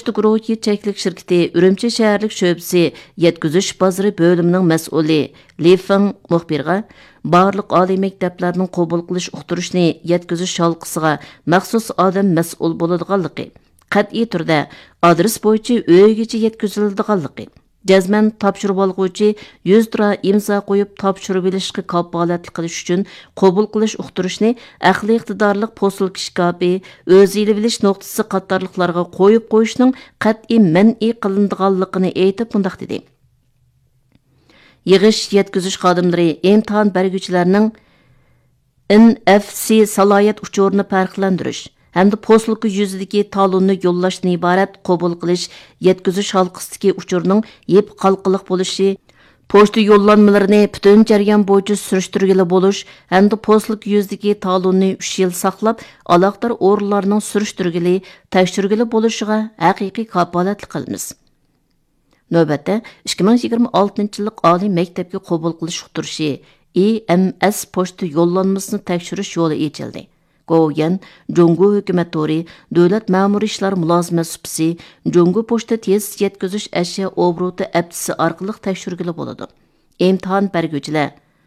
pochta guruhi cheklik shirkati Urumchi shaharlik sho'bisi yetkazish bozori bo'limining mas'uli Li Feng muxbirga barliq oliy maktablarning qabul qilish uqtirishni yetkazish shalqisiga maxsus odam mas'ul bo'ladiganligi, qat'iy turda adres bo'yicha uygacha yetkaziladiganligi, jazman topshirib olguvchi 100 lira imzo qo'yib topshirib olishga kafolatlik qilish uchun qabul qilish uqtirishni aqliy iqtidorlik posilka shkapi, o'z ilib bilish nuqtasi qatorliqlarga qo'yib qo'yishning qat'iy man'iy qilinadiganligini aytib bundaq dedi. Yig'ish yetkazish xodimlari imtihon berguvchilarning NFC salohiyat uchurini farqlantirish hamda posilka yuzidagi talonni yo'llashdan iborat qabul qilish yetkazish halqasidagi uchurning yep qalqiliq bo'lishi, pochta yo'llanmalarini butun jarayon bo'yicha surishtirgili bo'lish hamda posilka yuzidagi talonni 3 yil saqlab aloqador o'rinlarning surishtirgili, tekshirgili bo'lishiga haqiqiy kafolatlik qilamiz. Navbatda 2026-yillik oliy maktabga qabul qilish uqtirishi EMS pochta yo'llanmasini tekshirish yo'li ochildi. Go'yan Jungo hukumat to'ri davlat ma'muriy ishlar mulozimat supisi Jungo pochta tez yetkazish ashyo obro'ti aptisi orqali tekshirgili bo'ladi. Imtihon berguvchilar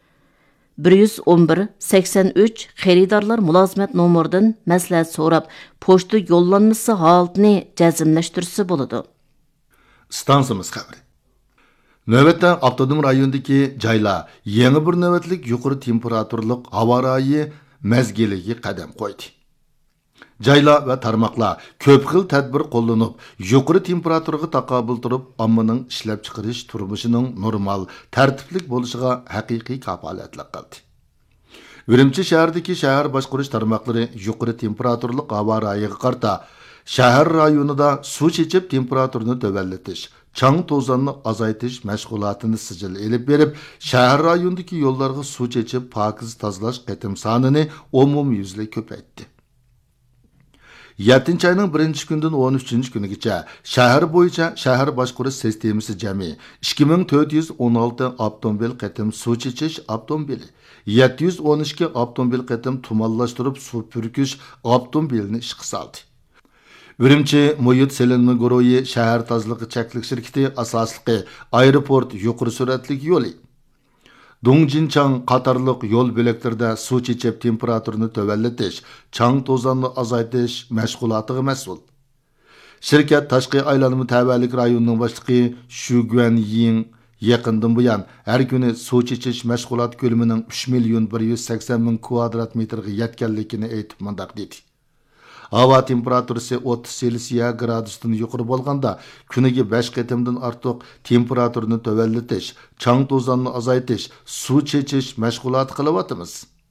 111 83 xaridorlar mulozimat nomeridan maslahat so'rab, pochta yo'llanmasi holatini jazmlashtirsa bo'ladi. Stansimiz xabari. Növbətdə avtonom rayondakı joylar yangi bir navbatlik yuqori temperaturlik havo rayi mezgiliga qadam qo'ydi. Joylar va tarmoqlar ko'p xil tadbir qo'llanib, yuqori temperaturga taqobil turib, ommaning ishlab chiqarish turmushining normal, tartiblik bo'lishiga haqiqiy kafolatlik qildi. Urumchi shahardagi shahar boshqarish tarmoqlari yuqori temperaturlik havo rayiga qarta shahar rayonida suv chechib temperaturini tövallatish, chang to'zonni azaytish mashg'ulotini sijil elib berib, shahar rayonidagi yo'llarga suv chechib pokiz tozalash qatim sonini umumyuzli ko'paytdi. 7-oyning 1-kundan 13-kunigacha shahar bo'yicha shahar boshqarish sistemasi jami 2416 avtomobil qatim suv chechish avtomobili, 712 avtomobil qatim tumanlashtirib suv purkish avtomobilini ishga soldi. Urumchi Muhit Selinma guruhi shahar tozaligi cheklik shirkati asosliqi aeroport yuqori suratli yo'li, Dongjinchang qatorliq yo'l bo'laklarida suv chechib temperaturini tövallatish, chang to'zonni azaytish mashg'ulotiga mas'ul. Shirkat tashqi aylanma tavallik rayonining boshlig'i Shu Guanying yaqindan buyon har kuni suv chechish mashg'ulot ko'lamining 3.180.000 kvadrat metrga yetganligini aytib mundaq dedi. Hava temperaturasi 30 Selsiya gradusdan yuqori bo'lganda, kuniga 5 qatimdan ortiq temperaturini tövallatish, chang to'zonni azaytish, suv chechish mashg'uloti qilyapmiz.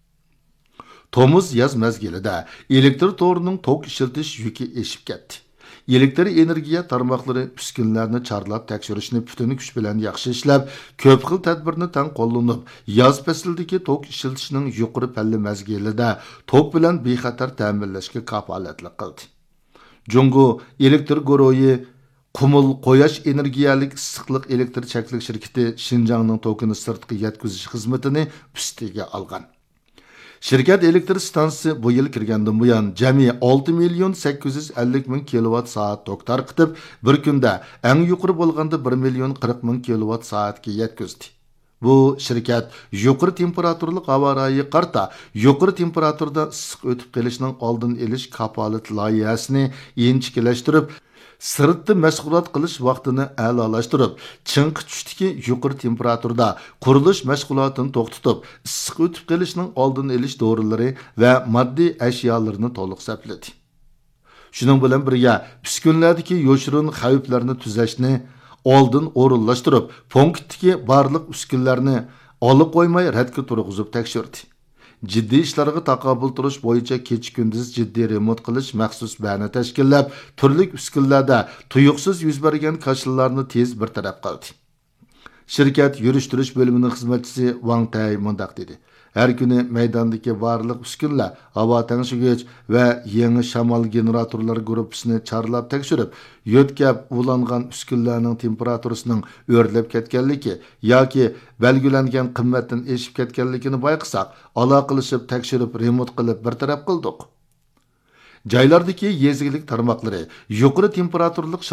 Tomuz yoz mezgilida elektr to'rining tok ishiltish yuki eshib ketdi. Elektr energiya tarmoqlari uskunlarni chorlab tekshirishni butun kuch bilan yaxshi ishlab, ko'p xil tadbirni tan qo'llanib, yoz faslidagi tok ishiltishning yuqori palli mezgilida tok bilan bexatar ta'minlashga kafolatlik qildi. Jungo elektr guruhi Qumul Qo'yash energiyalik issiqlik elektr cheklik shirkati Shinjongning tokini sirtqi yetkazish xizmatini ustiga olgan. Şirket elektr stansiyasi bu yil kirgandan buyon jami 6.850.000 kilowatt soat tok tarqitib, bir kunda eng yuqori bo'lganda 1.040.000 kilowatt soatga yetkazdi. Bu shirkat yuqori temperaturli havo rayi qarta yuqori temperaturda issiq o'tib qolishning oldini olish kafolat loyihasini inchikilashtirib, sirtda mashg'ulot qilish vaqtini a'lolashtirib, chinqi tushdagi yuqori temperaturda qurilish mashg'ulotini to'xtatib, issiq o'tib qolishning oldini olish dorilari va moddiy ashyolarni to'liq sapladi. Shuning bilan birga uskunlardagi yo'shirin xavflarni tuzashni oldin o'rinlashtirib, punktdagi barliq uskunlarni olib qo'ymay radga turg'izib tekshirdi. Ciddi ishlarga taqobil turish bo'yicha kecha-kunduz jiddiy remont qilish maxsus bani tashkillab, turli uskunlarda tuyuqsiz yuz bergan kashinlarni tez bartaraf qildi. Shirkat yurishtirish bo'limining xizmatchisi Wang Tai mundaq dedi. Her kuni maydondagi barliq uskunlar, havo tangshigich va yangi shamol generatorlar guruhisini chorlab tekshirib, yo'tkab ulangan uskunlarning temperaturasining o'rlab ketganligi yoki belgilangan qimmatdan eshib ketganligini bayqasak, aloqalashib tekshirib remont qilib bartaraf qildik. Joylardagi yezilik tarmoqlari yuqori temperaturlik